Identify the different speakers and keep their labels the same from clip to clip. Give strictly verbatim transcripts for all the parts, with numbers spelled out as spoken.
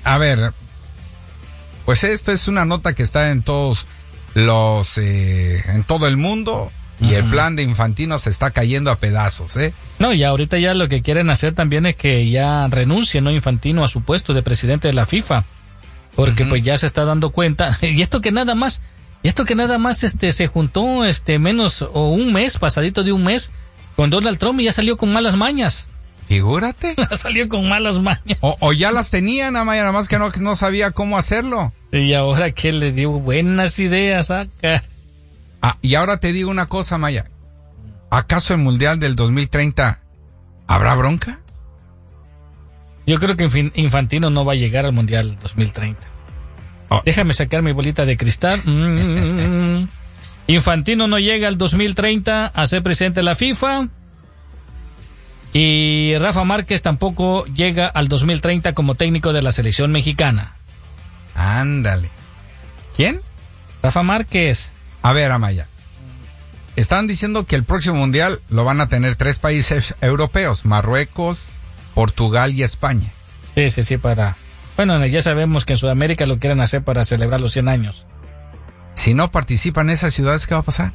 Speaker 1: a ver, pues esto es una nota que está en todos los, eh, en todo el mundo. Y uh-huh. el plan de Infantino se está cayendo a pedazos, ¿eh?
Speaker 2: No, y ahorita ya lo que quieren hacer también es que ya renuncie, ¿no? Infantino a su puesto de presidente de la FIFA. Porque uh-huh. pues ya se está dando cuenta. Y esto que nada más, y esto que nada más este se juntó este menos o un mes, pasadito de un mes, con Donald Trump y ya salió con malas mañas.
Speaker 1: Figúrate.
Speaker 2: Salió con malas mañas.
Speaker 1: O, o ya las tenía, nada más, nada más que no, no sabía cómo hacerlo.
Speaker 2: Y ahora que le dio buenas ideas acá.
Speaker 1: Ah, y ahora te digo una cosa, Maya. ¿Acaso el Mundial del dos mil treinta habrá bronca?
Speaker 2: Yo creo que Infantino no va a llegar al Mundial dos mil treinta. Oh. Déjame sacar mi bolita de cristal. Mm. Infantino no llega al dos mil treinta a ser presidente de la FIFA. Y Rafa Márquez tampoco llega al dos mil treinta como técnico de la selección mexicana.
Speaker 1: Ándale. ¿Quién?
Speaker 2: Rafa Márquez.
Speaker 1: A ver, Amaya, están diciendo que el próximo mundial lo van a tener tres países europeos, Marruecos, Portugal y España.
Speaker 2: Sí, sí, sí, para... Bueno, ya sabemos que en Sudamérica lo quieren hacer para celebrar los cien años.
Speaker 1: Si no participan esas ciudades, ¿qué va a pasar?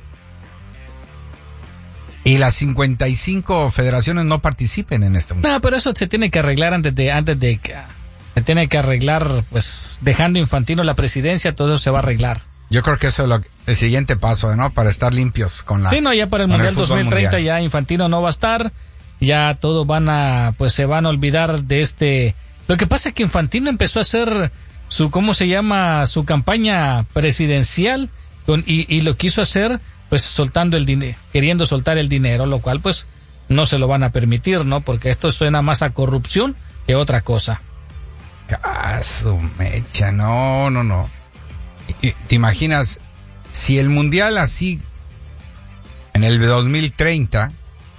Speaker 1: Y las cincuenta y cinco federaciones no participen en este mundial.
Speaker 2: No, pero eso se tiene que arreglar antes de... antes de se tiene que arreglar, pues, dejando Infantino la presidencia, todo eso se va a arreglar.
Speaker 1: Yo creo que eso es lo, el siguiente paso, ¿no? Para estar limpios con la...
Speaker 2: Sí, no, ya para el Mundial el dos mil treinta mundial. Ya Infantino no va a estar, ya todos van a, pues se van a olvidar de este... Lo que pasa es que Infantino empezó a hacer su, ¿cómo se llama? Su campaña presidencial con, y, y lo quiso hacer, pues soltando el dinero, queriendo soltar el dinero, lo cual pues no se lo van a permitir, ¿no? Porque esto suena más a corrupción que otra cosa.
Speaker 1: Caso, mecha, no, no, no. ¿Te imaginas si el mundial así en el dos mil treinta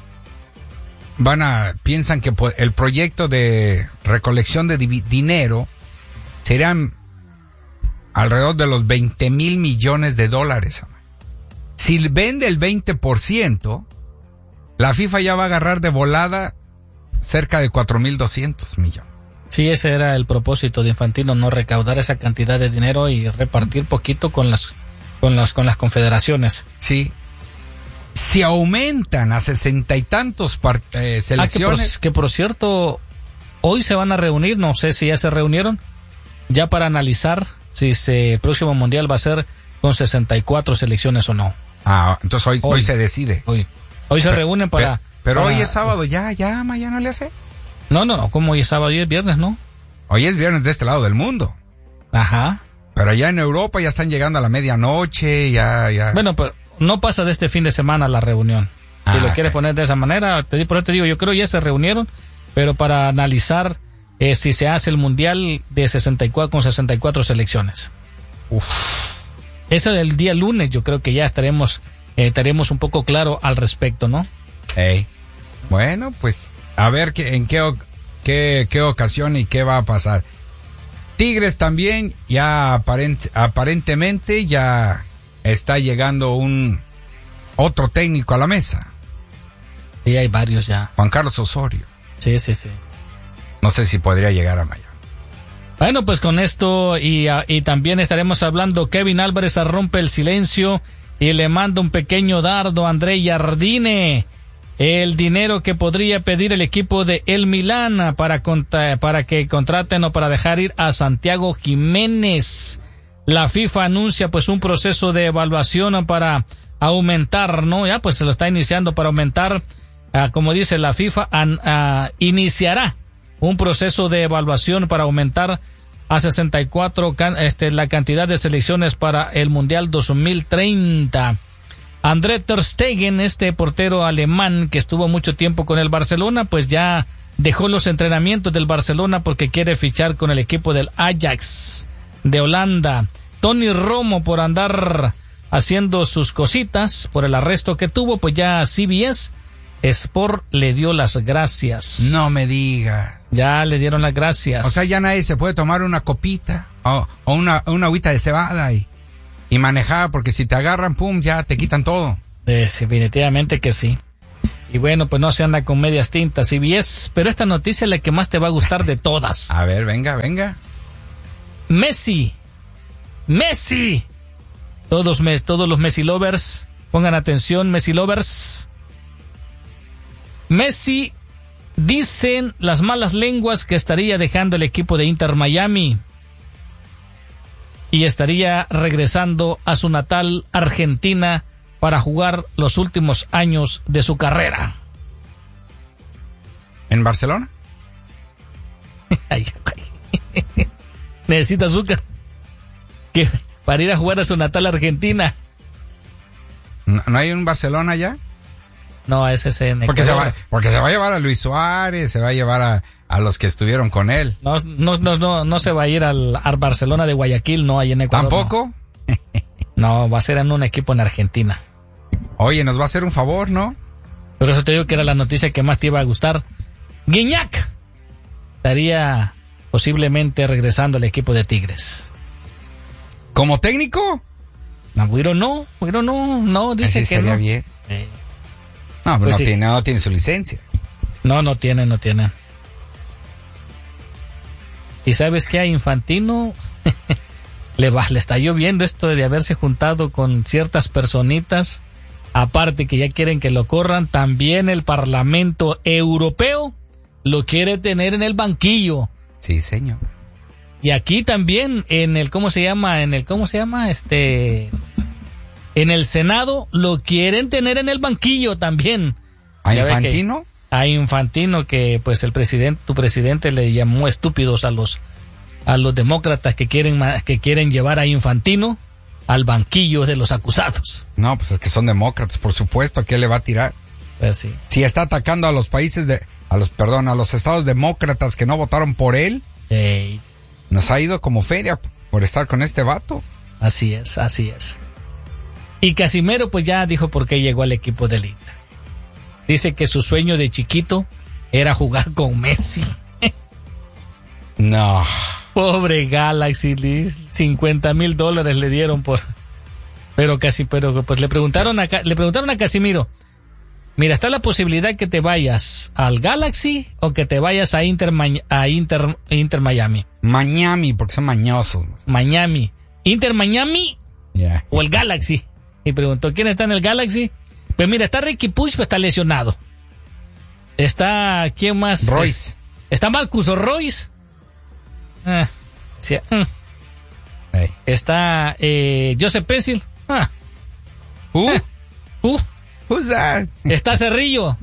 Speaker 1: van a piensan que el proyecto de recolección de di- dinero serán alrededor de los veinte mil millones de dólares? Si vende el veinte por ciento, la FIFA ya va a agarrar de volada cerca de cuatro mil doscientos millones.
Speaker 2: Sí, ese era el propósito de Infantino, no recaudar esa cantidad de dinero y repartir poquito con las con las con las confederaciones.
Speaker 1: Sí. Si aumentan a sesenta y tantos part, eh, selecciones.
Speaker 2: Ah, que, por, que por cierto, hoy se van a reunir, no sé si ya se reunieron, ya para analizar si se, el próximo mundial va a ser con sesenta y cuatro selecciones o no.
Speaker 1: Ah, entonces hoy, hoy, hoy se decide.
Speaker 2: Hoy, hoy se
Speaker 1: pero,
Speaker 2: reúnen para...
Speaker 1: Pero, pero
Speaker 2: para,
Speaker 1: hoy es sábado, ya, ya, mañana le hace.
Speaker 2: No, no, no, como hoy es sábado y es viernes, ¿no?
Speaker 1: Hoy es viernes de este lado del mundo.
Speaker 2: Ajá.
Speaker 1: Pero allá en Europa ya están llegando a la medianoche, ya, ya.
Speaker 2: Bueno, pero no pasa de este fin de semana la reunión. Ah, si lo quieres poner de esa manera, te, por eso te digo, yo creo ya se reunieron, pero para analizar eh, si se hace el mundial de sesenta y cuatro con sesenta y cuatro selecciones. Uf. Eso el día lunes, yo creo que ya estaremos, eh, estaremos un poco claro al respecto, ¿no?
Speaker 1: Hey. Bueno, pues a ver qué, en qué, qué, qué ocasión y qué va a pasar. Tigres también, ya aparent, aparentemente ya está llegando un otro técnico a la mesa.
Speaker 2: Sí, hay varios ya.
Speaker 1: Juan Carlos Osorio.
Speaker 2: Sí, sí, sí.
Speaker 1: No sé si podría llegar a Miami.
Speaker 2: Bueno, pues con esto y, y también estaremos hablando, Kevin Álvarez rompe el silencio y le manda un pequeño dardo a André Jardine. El dinero que podría pedir el equipo de El Milán para, contra, para que contraten o para dejar ir a Santiago Jiménez. La FIFA anuncia pues un proceso de evaluación para aumentar, ¿no? Ya pues se lo está iniciando para aumentar, uh, como dice la FIFA, an, uh, iniciará un proceso de evaluación para aumentar a sesenta y cuatro este, la cantidad de selecciones para el Mundial dos mil treinta. André Ter Stegen, este portero alemán que estuvo mucho tiempo con el Barcelona, pues ya dejó los entrenamientos del Barcelona porque quiere fichar con el equipo del Ajax de Holanda. Tony Romo, por andar haciendo sus cositas, por el arresto que tuvo, pues ya C B S Sport le dio las gracias.
Speaker 1: No me diga.
Speaker 2: Ya le dieron las gracias.
Speaker 1: O sea, ya nadie se puede tomar una copita o, o una, una agüita de cebada y, y manejar, porque si te agarran, pum, ya te quitan todo.
Speaker 2: Eh, definitivamente que sí. Y bueno, pues no se anda con medias tintas, C B S, pero esta noticia es la que más te va a gustar de todas.
Speaker 1: A ver, venga, venga.
Speaker 2: Messi. Messi. Todos, todos los Messi lovers, pongan atención, Messi lovers. Messi, dicen las malas lenguas que estaría dejando el equipo de Inter Miami y estaría regresando a su natal Argentina para jugar los últimos años de su carrera.
Speaker 1: ¿En Barcelona?
Speaker 2: Ay, ay. Necesita azúcar. ¿Qué? Para ir a jugar a su natal Argentina.
Speaker 1: ¿No, no hay un Barcelona ya?
Speaker 2: No, ese es en
Speaker 1: porque se, va, porque se va a llevar a Luis Suárez, se va a llevar a, a los que estuvieron con él.
Speaker 2: No, no, no, no, no se va a ir al, al Barcelona de Guayaquil, no, hay en Ecuador.
Speaker 1: ¿Tampoco?
Speaker 2: No. No, va a ser en un equipo en Argentina.
Speaker 1: Oye, nos va a hacer un favor, ¿no?
Speaker 2: Por eso te digo que era la noticia que más te iba a gustar. Guiñac estaría posiblemente regresando al equipo de Tigres.
Speaker 1: ¿Como técnico?
Speaker 2: No, Guiro no, Guiro no, no, dice
Speaker 1: Así
Speaker 2: que
Speaker 1: sería
Speaker 2: no.
Speaker 1: bien.
Speaker 2: Eh,
Speaker 1: no, pero
Speaker 2: pues
Speaker 1: no,
Speaker 2: sí.
Speaker 1: tiene, no tiene su licencia.
Speaker 2: No, no tiene, no tiene. ¿Y sabes qué? A Infantino le, va, le está lloviendo esto de haberse juntado con ciertas personitas. Aparte que ya quieren que lo corran, también el Parlamento Europeo lo quiere tener en el banquillo.
Speaker 1: Sí, señor.
Speaker 2: Y aquí también en el, ¿cómo se llama? En el, ¿cómo se llama? Este, en el Senado lo quieren tener en el banquillo también.
Speaker 1: ¿A
Speaker 2: Ya
Speaker 1: Infantino?
Speaker 2: A Infantino, que pues el presidente, tu presidente le llamó estúpidos a los, a los demócratas que quieren, que quieren llevar a Infantino al banquillo de los acusados.
Speaker 1: No, pues es que son demócratas, por supuesto, ¿a qué le va a tirar?
Speaker 2: Pues sí.
Speaker 1: Si está atacando a los países de, a los, perdón, a los estados demócratas que no votaron por él,
Speaker 2: Hey.
Speaker 1: nos ha ido como feria por estar con este vato.
Speaker 2: Así es, así es. Y Casimiro pues ya dijo por qué llegó al equipo del Inter. Dice que su sueño de chiquito era jugar con Messi.
Speaker 1: No.
Speaker 2: Pobre Galaxy, cincuenta mil dólares le dieron por... Pero casi, pero pues le preguntaron a, le preguntaron a Casimiro, mira, está la posibilidad que te vayas al Galaxy o que te vayas a Inter, a Inter, Inter Miami.
Speaker 1: Miami, porque son mañosos.
Speaker 2: Miami. Inter Miami
Speaker 1: Yeah.
Speaker 2: o el Galaxy. Y preguntó, ¿quién está en el Galaxy? Pues mira, está Ricky Puig, pero está lesionado. Está, ¿quién más?
Speaker 1: Royce.
Speaker 2: Está Marcus Royce. Ah, sí, mm.
Speaker 1: Hey.
Speaker 2: Está eh, Joseph Pencil. Ah.
Speaker 1: Who?
Speaker 2: Eh. Uh.
Speaker 1: Who's that?
Speaker 2: Está Cerrillo.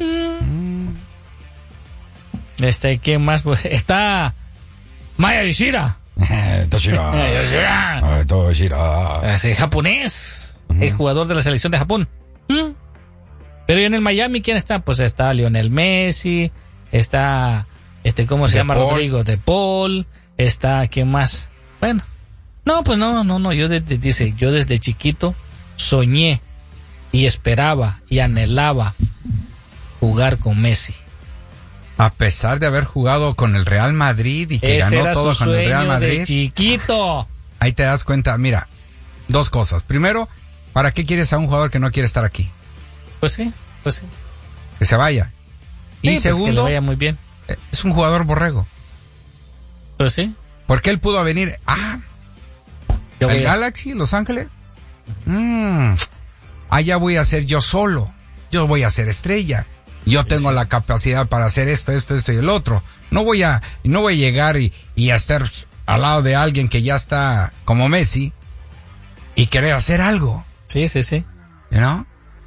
Speaker 2: Este, ¿quién más? Pues está Maya Yoshida.
Speaker 1: Toshira.
Speaker 2: Yoshida.
Speaker 1: Toshira.
Speaker 2: Es japonés. Uh-huh. El jugador de la selección de Japón. ¿Mm? Pero en el Miami, ¿quién está? Pues está Lionel Messi. Está, este, ¿cómo se
Speaker 1: De
Speaker 2: llama?
Speaker 1: Paul.
Speaker 2: Rodrigo de Paul. Está, ¿quién más? Bueno. No, pues no, no, no. Yo desde, dice, yo desde chiquito soñé y esperaba y anhelaba jugar con Messi.
Speaker 1: A pesar de haber jugado con el Real Madrid y que
Speaker 2: Ese
Speaker 1: ganó
Speaker 2: era
Speaker 1: todo
Speaker 2: su
Speaker 1: con el Real
Speaker 2: sueño
Speaker 1: Madrid.
Speaker 2: de chiquito.
Speaker 1: Ahí te das cuenta, mira, dos cosas. Primero, ¿para qué quieres a un jugador que no quiere estar aquí?
Speaker 2: Pues sí, pues sí.
Speaker 1: Que se vaya. Y
Speaker 2: Sí, pues
Speaker 1: segundo,
Speaker 2: que le vaya muy bien.
Speaker 1: es un jugador borrego.
Speaker 2: Pues sí.
Speaker 1: Porque él pudo venir, ah,
Speaker 2: Yo
Speaker 1: el
Speaker 2: voy a-
Speaker 1: Galaxy, Los Ángeles. Mm, allá voy a ser yo solo. Yo voy a ser estrella. Yo tengo
Speaker 2: sí.
Speaker 1: la capacidad para hacer esto, esto, esto y el otro. No voy a, no voy a llegar y, y a estar al lado de alguien que ya está como Messi y querer hacer algo.
Speaker 2: Sí, sí, sí.
Speaker 1: ¿No?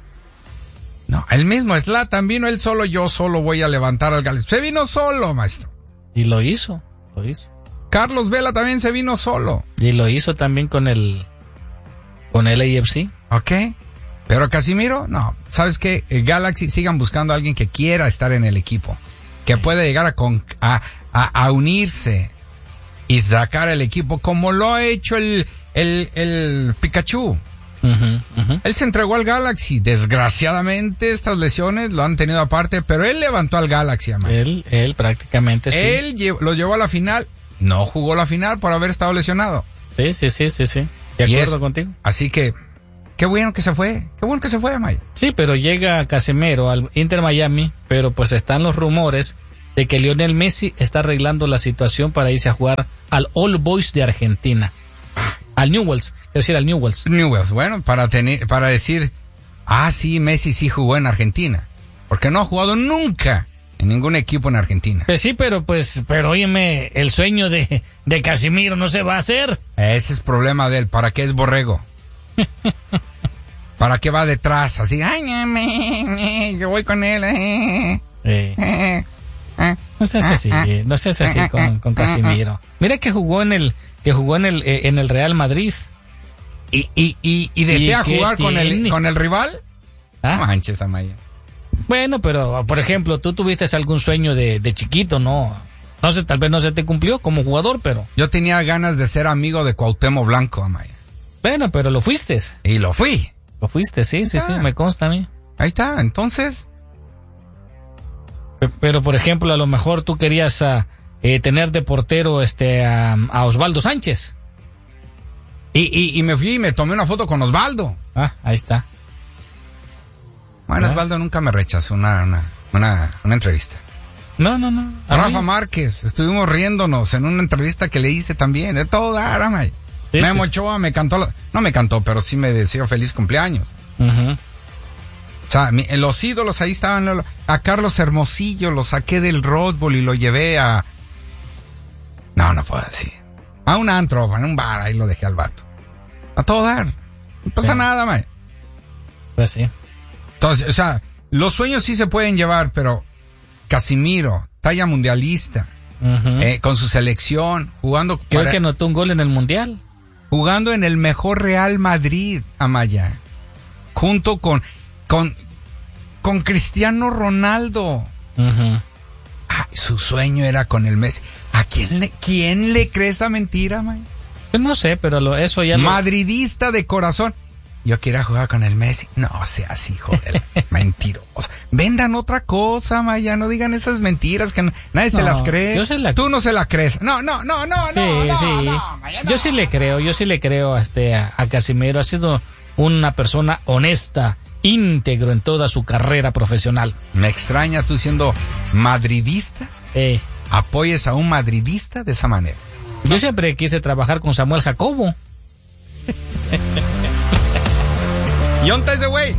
Speaker 1: No, el mismo Zlatan vino él solo, yo solo voy a levantar al Galaxy. Se vino solo, maestro.
Speaker 2: Y lo hizo, lo hizo.
Speaker 1: Carlos Vela también se vino solo.
Speaker 2: Y lo hizo también con el con el A F C.
Speaker 1: ¿Ok? Pero Casimiro, no. ¿Sabes qué? El Galaxy sigan buscando a alguien que quiera estar en el equipo. Que pueda llegar a, con, a, a, a unirse y sacar el equipo como lo ha hecho el, el, el Pikachu.
Speaker 2: Uh-huh, uh-huh.
Speaker 1: Él se entregó al Galaxy. Desgraciadamente estas lesiones lo han tenido aparte, pero él levantó al Galaxy, amado.
Speaker 2: Él, él prácticamente sí.
Speaker 1: Él lle- lo llevó a la final. No jugó la final por haber estado lesionado.
Speaker 2: Sí, sí, sí, sí, sí. De
Speaker 1: Y
Speaker 2: acuerdo
Speaker 1: es-
Speaker 2: contigo.
Speaker 1: Así que, qué bueno que se fue. Qué bueno que se fue, Maya.
Speaker 2: Sí, pero llega Casemiro al Inter Miami, pero pues están los rumores de que Lionel Messi está arreglando la situación para irse a jugar al All Boys de Argentina. Al Newell's, quiero decir al Newell's.
Speaker 1: Newell's, bueno, para tener, para decir, ah, sí, Messi sí jugó en Argentina. Porque no ha jugado nunca en ningún equipo en Argentina.
Speaker 2: Pues sí, pero pues, pero óyeme, el sueño de, de Casimiro no se va a hacer.
Speaker 1: Ese es problema de él. ¿Para qué es borrego? ¿Para qué va detrás? Así, ay, me, me, yo voy con él. Eh.
Speaker 2: Eh. Eh. No seas así, no seas así con, con Casimiro. Mira que jugó en el, que jugó en el, en el Real Madrid.
Speaker 1: ¿Y, y, y, y desea ¿Y jugar con el, con el rival?
Speaker 2: ¿Ah?
Speaker 1: No manches, Amaya.
Speaker 2: Bueno, pero, por ejemplo, tú tuviste algún sueño de, de chiquito, ¿no? No sé, tal vez no se te cumplió como jugador, pero...
Speaker 1: Yo tenía ganas de ser amigo de Cuauhtémoc Blanco, Amaya.
Speaker 2: Bueno, pero lo fuiste.
Speaker 1: Y lo fui.
Speaker 2: Lo fuiste, sí, sí, sí, me consta a mí.
Speaker 1: Ahí está, entonces...
Speaker 2: Pero, por ejemplo, a lo mejor tú querías uh, eh, tener de portero este, a, a Osvaldo Sánchez.
Speaker 1: Y, y, y me fui y me tomé una foto con Osvaldo.
Speaker 2: Ah, ahí está.
Speaker 1: Bueno, ¿Ah? Osvaldo nunca me rechazó una, una, una, una entrevista.
Speaker 2: No, no, no.
Speaker 1: Rafa Márquez, estuvimos riéndonos en una entrevista que le hice también. De todo dar, amay. Sí, Memo sí. Ochoa me cantó, la, no me cantó, pero sí me deseó feliz cumpleaños.
Speaker 2: Uh-huh.
Speaker 1: O sea, mi, los ídolos ahí estaban. A Carlos Hermosillo lo saqué del Rose Bowl y lo llevé a... No, no puedo decir. A un antro, en un bar, ahí lo dejé al vato. A todo dar. No pasa sí. nada, amay.
Speaker 2: Pues sí.
Speaker 1: Entonces, o sea, los sueños sí se pueden llevar, pero Casimiro, talla mundialista, uh-huh. eh, con su selección, jugando...
Speaker 2: Creo para, que anotó un gol en el Mundial.
Speaker 1: Jugando en el mejor Real Madrid, Amaya. Junto con, con, con Cristiano Ronaldo.
Speaker 2: Uh-huh.
Speaker 1: Ay, su sueño era con el Messi. ¿A quién le, quién le cree esa mentira, Amaya?
Speaker 2: Pues no sé, pero lo, eso ya...
Speaker 1: Madridista lo... de corazón. Yo quiero jugar con el Messi. No seas hijo de la mentirosa. Vendan otra cosa, Maya. No digan esas mentiras que no, nadie no, se las cree.
Speaker 2: Yo se la...
Speaker 1: Tú no se la crees. No, no, no, no,
Speaker 2: sí,
Speaker 1: no, no,
Speaker 2: sí.
Speaker 1: no, Maya, no.
Speaker 2: Yo sí le creo, yo sí le creo a, este, a, a Casimiro. Ha sido una persona honesta, íntegro en toda su carrera profesional.
Speaker 1: Me extraña tú siendo madridista.
Speaker 2: Eh.
Speaker 1: Apoyes a un madridista de esa manera.
Speaker 2: Yo ¿no? siempre quise trabajar con Samuel Jacobo.
Speaker 1: ¿Y dónde está ese güey?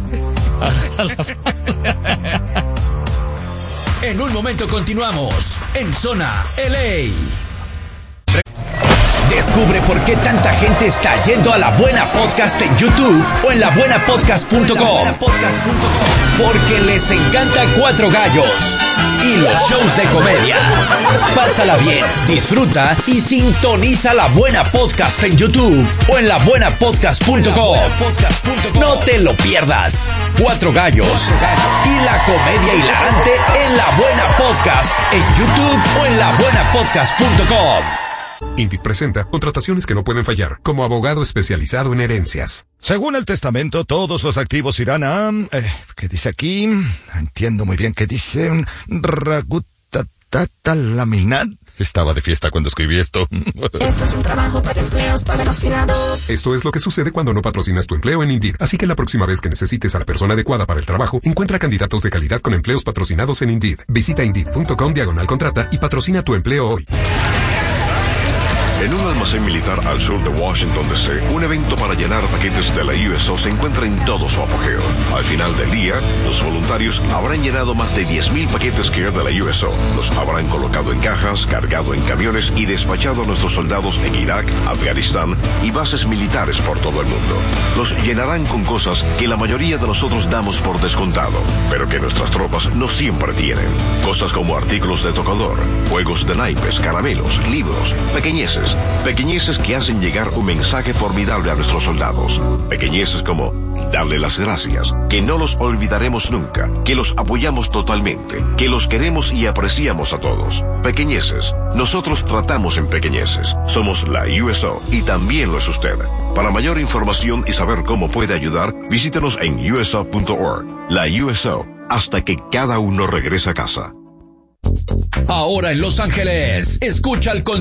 Speaker 3: En un momento continuamos en Zona L A. Descubre por qué tanta gente está yendo a La Buena Podcast en YouTube o en la buena podcast punto com. Porque les encanta Cuatro Gallos y los shows de comedia. Pásala bien, disfruta y sintoniza La Buena Podcast en YouTube o en la buena podcast punto com. No te lo pierdas. Cuatro Gallos y la comedia hilarante en La Buena Podcast en YouTube o en la buena podcast punto com.
Speaker 4: Indeed presenta contrataciones que no pueden fallar, como abogado especializado en herencias.
Speaker 5: Según el testamento, todos los activos irán a... Eh, ¿Qué dice aquí? Entiendo muy bien qué dice... Ragutatata laminat. Estaba de fiesta cuando escribí esto.
Speaker 6: Esto es un trabajo para empleos patrocinados.
Speaker 4: Esto es lo que sucede cuando no patrocinas tu empleo en Indeed. Así que la próxima vez que necesites a la persona adecuada para el trabajo, encuentra candidatos de calidad con empleos patrocinados en Indeed. Visita indeed punto com diagonal contrata y patrocina tu empleo hoy.
Speaker 7: En un almacén militar al sur de Washington, D C, un evento para llenar paquetes de la U S O se encuentra en todo su apogeo. Al final del día, los voluntarios habrán llenado más de diez mil paquetes Care de la U S O. Los habrán colocado en cajas, cargado en camiones y despachado a nuestros soldados en Irak, Afganistán y bases militares por todo el mundo. Los llenarán con cosas que la mayoría de nosotros damos por descontado, pero que nuestras tropas no siempre tienen. Cosas como artículos de tocador, juegos de naipes, caramelos, libros, pequeñeces. Pequeñeces que hacen llegar un mensaje formidable a nuestros soldados. Pequeñeces como darle las gracias, que no los olvidaremos nunca, que los apoyamos totalmente, que los queremos y apreciamos a todos. Pequeñeces. Nosotros tratamos en pequeñeces. Somos la U S O y también lo es usted. Para mayor información y saber cómo puede ayudar, visítenos en U S O punto org. La U S O, hasta que cada uno regrese a casa.
Speaker 3: Ahora en Los Ángeles, escucha el